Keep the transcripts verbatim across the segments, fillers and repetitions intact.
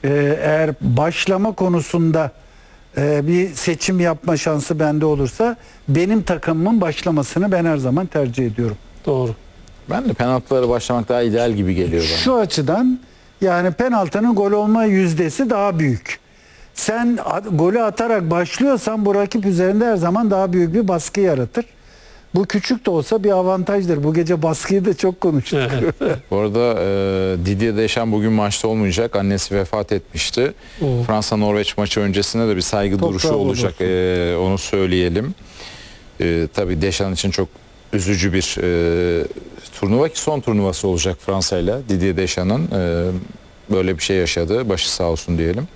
Ee, eğer başlama konusunda e, bir seçim yapma şansı bende olursa benim takımımın başlamasını ben her zaman tercih ediyorum. Doğru. Ben de penaltıları başlamak daha ideal gibi geliyor bana. Şu açıdan yani penaltının gol olma yüzdesi daha büyük. Sen at, golü atarak başlıyorsan bu rakip üzerinde her zaman daha büyük bir baskı yaratır. Bu küçük de olsa bir avantajdır. Bu gece baskıyı da çok konuştuk. Bu arada e, Didier Deschamps bugün maçta olmayacak. Annesi vefat etmişti. Fransa-Norveç maçı öncesinde de bir saygı Toprağı duruşu olacak. olursun. E, onu söyleyelim. E, tabii Deschamps için çok üzücü bir e, turnuva ki son turnuvası olacak Fransa ile. Didier Deschamps'ın e, böyle bir şey yaşadı. Başı sağ olsun diyelim.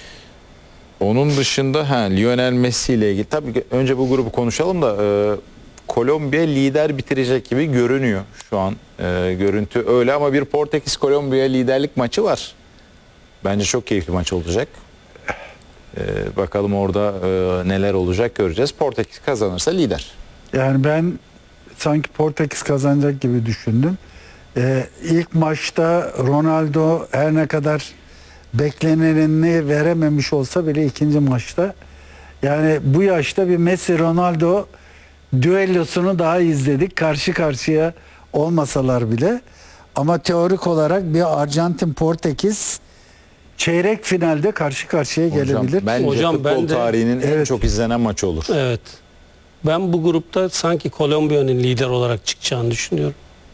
Onun dışında ha, Lionel Messi ile ilgili tabii ki önce bu grubu konuşalım da e, Kolombiya lider bitirecek gibi görünüyor şu an. E, görüntü öyle ama bir Portekiz Kolombiya liderlik maçı var. Bence çok keyifli maç olacak. E, bakalım orada e, neler olacak göreceğiz. Portekiz kazanırsa lider. Yani ben sanki Portekiz kazanacak gibi düşündüm. Ee, ilk maçta Ronaldo her ne kadar beklenenini verememiş olsa bile ikinci maçta yani bu yaşta bir Messi Ronaldo düellosunu daha izledik. Karşı karşıya olmasalar bile ama teorik olarak bir Arjantin Portekiz çeyrek finalde karşı karşıya gelebilir. Hocam, bence Hocam, futbol ben de- tarihinin en Evet. çok izlenen maçı olur. Evet. Ben bu grupta sanki Kolombiya'nın lider olarak çıkacağını düşünüyorum.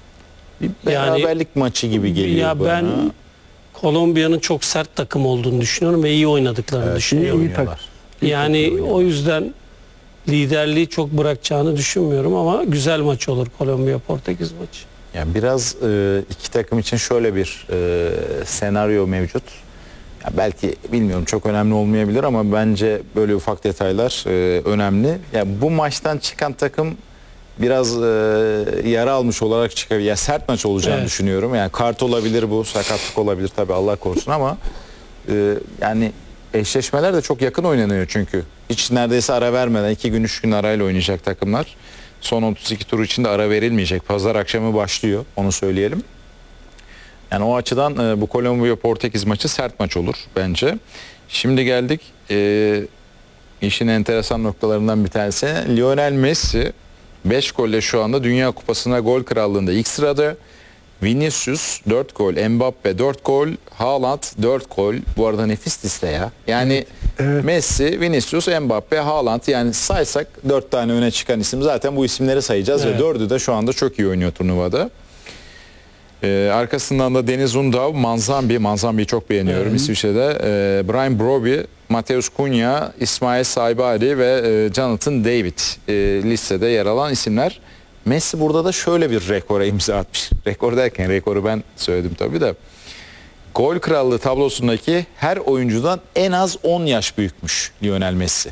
Bir Yani- beraberlik maçı gibi geliyor Ya bana. ben Kolombiya'nın çok sert takım olduğunu düşünüyorum ve iyi oynadıklarını Evet, düşünüyorum. iyi oynuyorlar. Yani o yüzden liderliği çok bırakacağını düşünmüyorum ama güzel maç olur Kolombiya-Portekiz maçı. Yani biraz e, iki takım için şöyle bir e, senaryo mevcut. Ya belki bilmiyorum çok önemli olmayabilir ama bence böyle ufak detaylar e, önemli. Yani bu maçtan çıkan takım biraz e, yara almış olarak çıkabilir. Ya sert maç olacağını Evet. düşünüyorum. Yani kart olabilir bu, sakatlık olabilir tabii Allah korusun ama e, yani eşleşmeler de çok yakın oynanıyor çünkü. Hiç neredeyse ara vermeden iki gün üç gün arayla oynayacak takımlar. Son otuz iki tur için de ara verilmeyecek. Pazar akşamı başlıyor onu söyleyelim. Yani o açıdan e, bu Kolombiya-Portekiz maçı sert maç olur bence. Şimdi geldik e, işin enteresan noktalarından bir tanesi. Lionel Messi beş golle şu anda Dünya Kupası'na gol krallığında ilk sırada. Vinicius dört gol, Mbappe dört gol, Haaland dört gol. Bu arada nefis liste ya. Yani Evet. Messi, Vinicius, Mbappe, Haaland yani saysak dört tane öne çıkan isim. Zaten bu isimleri sayacağız Evet. ve dördü de şu anda çok iyi oynuyor turnuvada. Ee, arkasından da Deniz Undav, Manzambi, Manzambi'yi çok beğeniyorum Evet. İsviçre'de. Ee, Brian Brobbey, Mateus Cunha, İsmail Saibari ve e, Jonathan David e, listede yer alan isimler. Messi burada da şöyle bir rekora imza atmış. Rekor derken rekoru ben söyledim tabii de. Gol krallığı tablosundaki her oyuncudan en az on yaş büyükmüş Lionel Messi.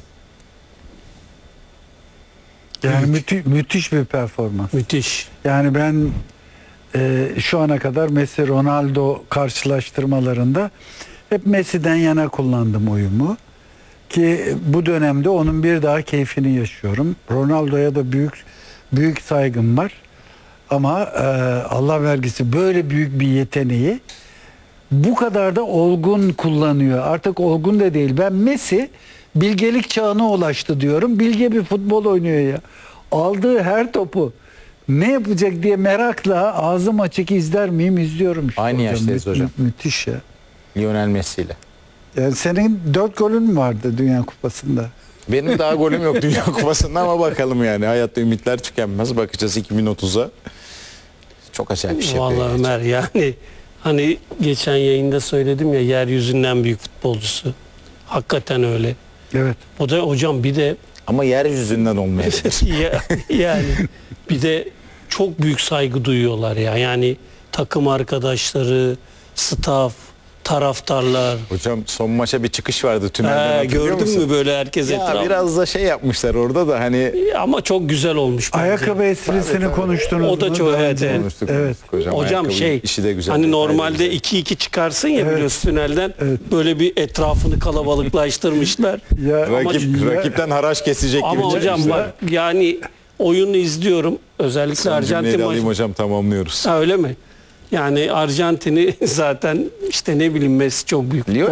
Yani müthiş, müthiş bir performans. Müthiş. Yani ben e, şu ana kadar Messi Ronaldo karşılaştırmalarında hep Messi'den yana kullandım oyumu. Ki bu dönemde onun bir daha keyfini yaşıyorum. Ronaldo'ya da büyük büyük saygım var. Ama e, Allah vergisi böyle büyük bir yeteneği bu kadar da olgun kullanıyor. Artık olgun da değil. Ben Messi bilgelik çağına ulaştı diyorum. Bilge bir futbol oynuyor ya. Aldığı her topu ne yapacak diye merakla ağzım açık izler miyim? İzliyorum işte. Aynı yaştayız Mü- hocam. Müthiş ya. Lionel Messi ile. Yani senin dört golün mü vardı Dünya Kupası'nda? Benim daha golüm yok Dünya Kupası'nda ama bakalım yani. Hayatta ümitler tükenmez. Bakacağız iki bin otuza. Çok acayip bir şey. Vallahi yapıyor. Ömer yani hani geçen yayında söyledim ya yeryüzünden büyük futbolcusu. Hakikaten öyle. Evet. O da hocam bir de Ama yeryüzünden olmayabilir. ya- yani bir de çok büyük saygı duyuyorlar ya. Yani takım arkadaşları, staff, taraftarlar. Hocam son maça bir çıkış vardı tünelden, Ha, hatırlıyor gördün musun? mü böyle herkes Ya etrafında? biraz da şey yapmışlar orada da hani Ama çok güzel olmuş bence. Ayakkabı esprisini konuştunuz O da mu? çok- Daha evet, önce? evet. konuştuk, Evet. konuştuk hocam. Hocam Ayakkabı şey işi de güzel. hani detaylı normalde güzel. iki iki çıkarsın ya Evet. biliyorsun tünelden Evet. böyle bir etrafını kalabalıklaştırmışlar. Ya, Rakip, ama- rakipten haraç kesecek gibi. Ama hocam çıkmışlar. bak yani oyunu izliyorum özellikle Son cümleyi Arjantin de maçı. alayım hocam, tamamlıyoruz. Ha, öyle mi? Yani Arjantin'i zaten işte ne bileyim Messi çok büyük.